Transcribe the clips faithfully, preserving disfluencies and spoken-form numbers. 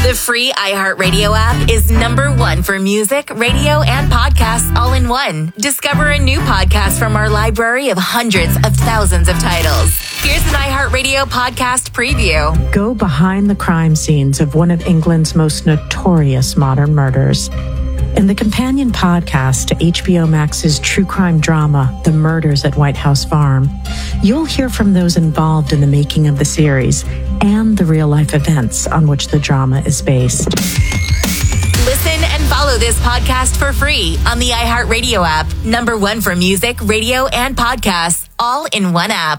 The free iHeartRadio app is number one for music, radio, and podcasts all in one. Discover a new podcast from our library of hundreds of thousands of titles. Here's an iHeartRadio podcast preview. Go behind the crime scenes of one of England's most notorious modern murders. In the companion podcast to H B O Max's true crime drama, The Murders at White House Farm, you'll hear from those involved in the making of the series and the real-life events on which the drama is based. Listen and follow this podcast for free on the iHeartRadio app. Number one for music, radio, and podcasts, all in one app.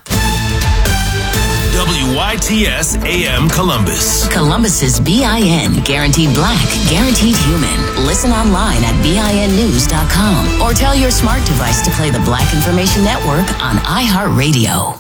W Y T S A M Columbus. Columbus's B I N, guaranteed black, guaranteed human. Listen online at B I N news dot com or tell your smart device to play the Black Information Network on iHeartRadio.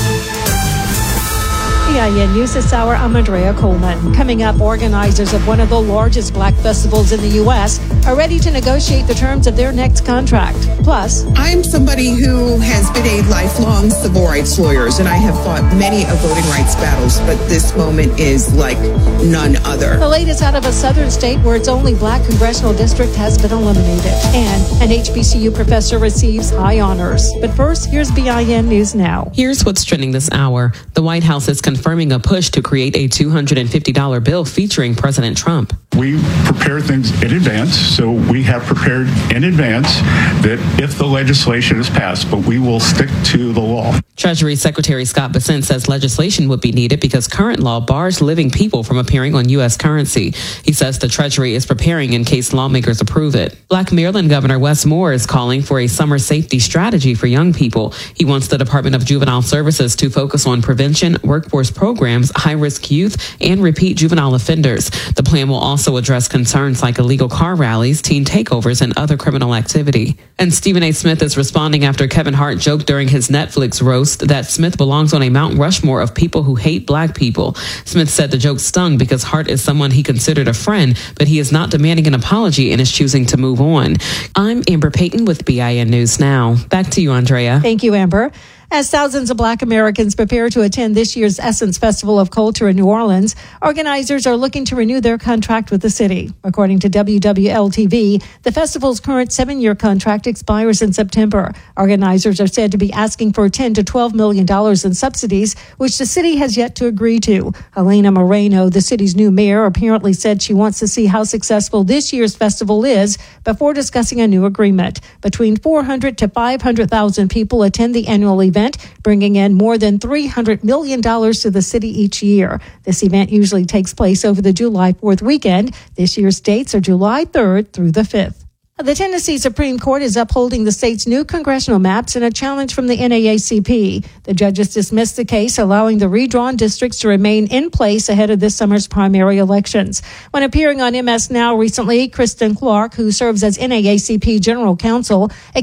B I N News this hour, I'm Andrea Coleman. Coming up, organizers of one of the largest black festivals in the U S are ready to negotiate the terms of their next contract. Plus, I'm somebody who has been a lifelong civil rights lawyer, and I have fought many of voting rights battles, but this moment is like none other. The latest out of a southern state where its only black congressional district has been eliminated. And an H B C U professor receives high honors. But first, here's B I N News Now. Here's what's trending this hour. The White House is confirming a push to create a two hundred fifty dollars bill featuring President Trump. We prepare things in advance, so we have prepared in advance that if the legislation is passed, but we will stick to the law. Treasury Secretary Scott Bessent says legislation would be needed because current law bars living people from appearing on U S currency. He says the Treasury is preparing in case lawmakers approve it. Black Maryland Governor Wes Moore is calling for a summer safety strategy for young people. He wants the Department of Juvenile Services to focus on prevention, workforce programs, high-risk youth, and repeat juvenile offenders. The plan will also address concerns like illegal car rallies, teen takeovers, and other criminal activity. And Stephen A. Smith is responding after Kevin Hart joked during his Netflix roast that Smith belongs on a Mount Rushmore of people who hate black people. Smith said the joke stung because Hart is someone he considered a friend, but he is not demanding an apology and is choosing to move on. I'm Amber Payton with B I N News Now. Back to you, Andrea. Thank you, Amber. As thousands of black Americans prepare to attend this year's Essence Festival of Culture in New Orleans, organizers are looking to renew their contract with the city. According to W W L T V, the festival's current seven-year contract expires in September. Organizers are said to be asking for ten to twelve million dollars in subsidies, which the city has yet to agree to. Helena Moreno, the city's new mayor, apparently said she wants to see how successful this year's festival is before discussing a new agreement. Between four hundred to five hundred thousand people attend the annual event, bringing in more than three hundred million dollars to the city each year. This event usually takes place over the July fourth weekend. This year's dates are July third through the fifth. The Tennessee Supreme Court is upholding the state's new congressional maps in a challenge from the N double A C P. The judges dismissed the case, allowing the redrawn districts to remain in place ahead of this summer's primary elections. When appearing on M S Now recently, Kristen Clark, who serves as N double A C P General Counsel,